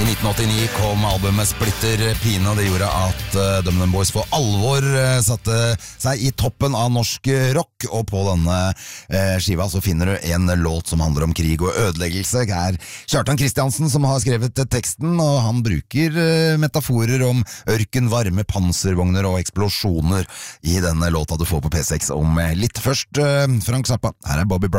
I 1989 kom albumet Splitter Pine, og det gjorde at DumDum Boys for alvor satte seg i toppen av norsk rock, og på denne skiva så finner du en låt som handler om krig og ødeleggelse. Det er Kjartan Kristiansen som har skrevet teksten, og han bruker metaforer om ørken, varme, panservogner og eksplosjoner i denne låta du får på P6 om litt. Først Frank Zappa, her er Bobby Brown.